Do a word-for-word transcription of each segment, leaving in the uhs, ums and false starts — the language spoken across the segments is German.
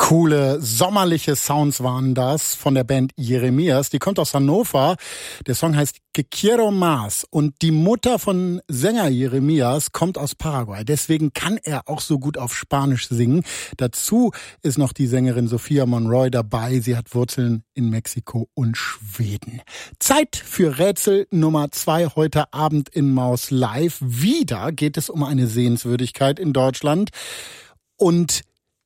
Coole, sommerliche Sounds waren das von der Band Jeremias. Die kommt aus Hannover. Der Song heißt Que Quiero Más. Und die Mutter von Sänger Jeremias kommt aus Paraguay. Deswegen kann er auch so gut auf Spanisch singen. Dazu ist noch die Sängerin Sophia Monroy dabei. Sie hat Wurzeln in Mexiko und Schweden. Zeit für Rätsel Nummer zwei heute Abend in Maus Live. Wieder geht es um eine Sehenswürdigkeit in Deutschland. Und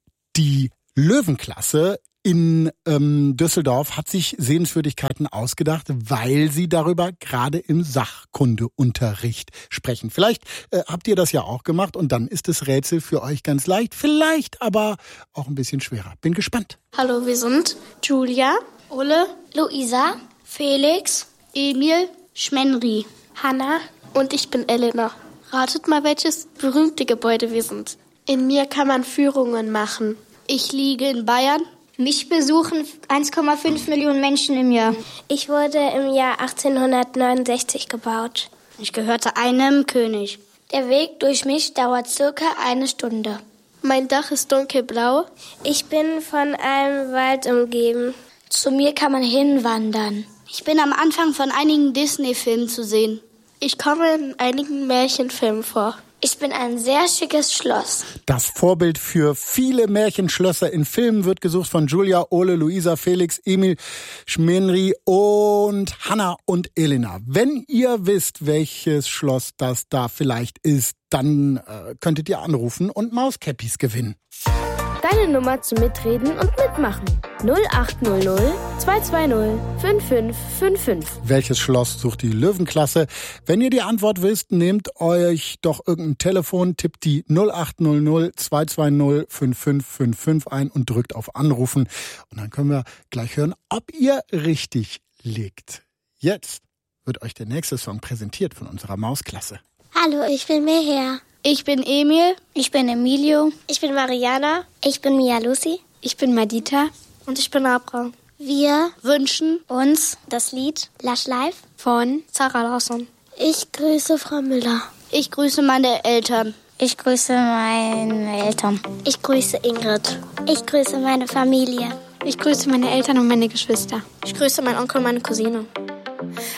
die Löwenklasse in ähm, Düsseldorf hat sich Sehenswürdigkeiten ausgedacht, weil sie darüber gerade im Sachkundeunterricht sprechen. Vielleicht äh, habt ihr das ja auch gemacht und dann ist das Rätsel für euch ganz leicht, vielleicht aber auch ein bisschen schwerer. Bin gespannt. Hallo, wir sind Julia, Ole, Luisa, Felix, Emil, Schmenri, Hanna und ich bin Elena. Ratet mal, welches berühmte Gebäude wir sind. In mir kann man Führungen machen. Ich liege in Bayern. Mich besuchen eins Komma fünf Millionen Menschen im Jahr. Ich wurde im Jahr achtzehnhundertneunundsechzig gebaut. Ich gehörte einem König. Der Weg durch mich dauert circa eine Stunde. Mein Dach ist dunkelblau. Ich bin von einem Wald umgeben. Zu mir kann man hinwandern. Ich bin am Anfang von einigen Disney-Filmen zu sehen. Ich komme in einigen Märchenfilmen vor. Ich bin ein sehr schickes Schloss. Das Vorbild für viele Märchenschlösser in Filmen wird gesucht von Julia, Ole, Luisa, Felix, Emil, Schmenri und Hanna und Elena. Wenn ihr wisst, welches Schloss das da vielleicht ist, dann äh, könntet ihr anrufen und Mauskäppis gewinnen. Deine Nummer zum Mitreden und Mitmachen. null acht null null zwei zwei null fünf fünf fünf fünf. Welches Schloss sucht die Löwenklasse? Wenn ihr die Antwort wisst, nehmt euch doch irgendein Telefon, tippt die null acht null null zwei zwei null fünf fünf fünf fünf ein und drückt auf Anrufen. Und dann können wir gleich hören, ob ihr richtig liegt. Jetzt wird euch der nächste Song präsentiert von unserer Mausklasse. Hallo, ich bin Meher. Ich bin Emil. Ich bin Emilio. Ich bin Mariana. Ich bin Mia Lucy. Ich bin Madita. Und ich bin Abraham. Wir wünschen uns das Lied Lush Life von Sarah Larsson. Ich grüße Frau Müller. Ich grüße meine Eltern. Ich grüße meine Eltern. Ich grüße Ingrid. Ich grüße meine Familie. Ich grüße meine Eltern und meine Geschwister. Ich grüße meinen Onkel und meine Cousine.